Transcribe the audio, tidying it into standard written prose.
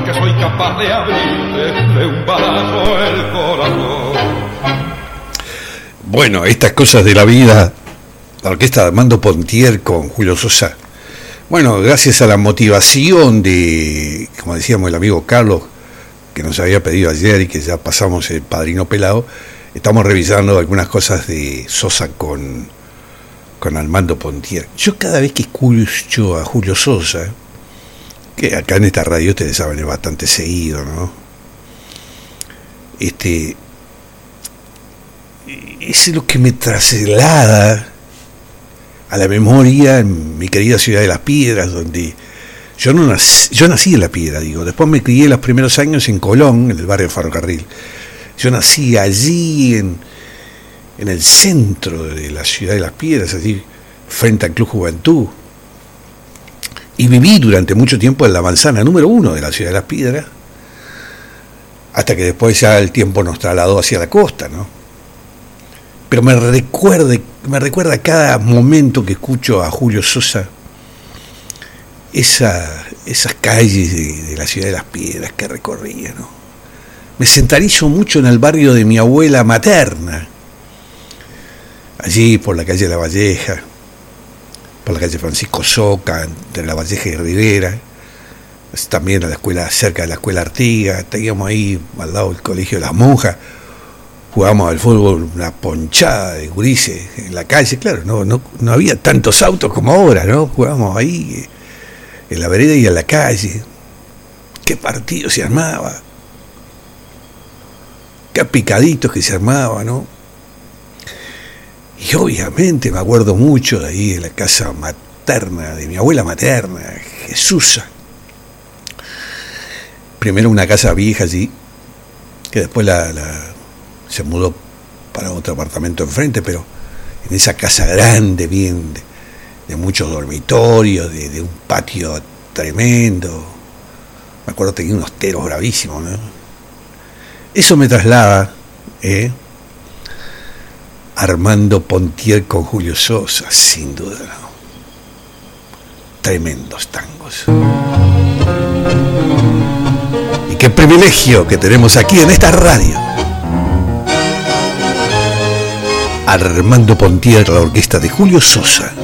porque soy capaz de abrirte de un balazo el corazón. Bueno, estas cosas de la vida, la orquesta de Armando Pontier con Julio Sosa. Bueno, gracias a la motivación de, como decíamos, el amigo Carlos, que nos había pedido ayer y que ya pasamos el Padrino Pelado, estamos revisando algunas cosas de Sosa con Armando Pontier. Yo cada vez que escucho a Julio Sosa, que acá en esta radio ustedes saben es bastante seguido, ¿no? Es lo que me traslada a la memoria en mi querida ciudad de Las Piedras, donde yo nací en La Piedra, digo, después me crié los primeros años en Colón, en el barrio Ferrocarril. Yo nací allí en el centro de la ciudad de Las Piedras, allí frente al Club Juventud, y viví durante mucho tiempo en la manzana número 1 de la ciudad de Las Piedras, hasta que después ya el tiempo nos trasladó hacia la costa, ¿no? Pero me recuerda cada momento que escucho a Julio Sosa esas calles de la ciudad de Las Piedras que recorría, ¿no? Me centralizo mucho en el barrio de mi abuela materna, allí por la calle La Valleja, por la calle Francisco Soca, entre La Valleja y Rivera, también a la escuela, cerca de la escuela Artigas, teníamos ahí al lado del colegio de las monjas, jugábamos al fútbol, una ponchada de gurises en la calle, claro, no había tantos autos como ahora, ¿no? Jugábamos ahí en la vereda y en la calle. Qué partido se armaba, qué picaditos que se armaba, ¿no? Y obviamente me acuerdo mucho de ahí, de la casa materna, de mi abuela materna, Jesusa. Primero una casa vieja allí, que después se mudó para otro apartamento enfrente, pero en esa casa grande, bien, de muchos dormitorios, de un patio tremendo. Me acuerdo que tenía unos teros bravísimos, ¿no? Eso me traslada, Armando Pontier con Julio Sosa, sin duda, ¿no? Tremendos tangos. Y qué privilegio que tenemos aquí en esta radio. Armando Pontier, la orquesta de Julio Sosa.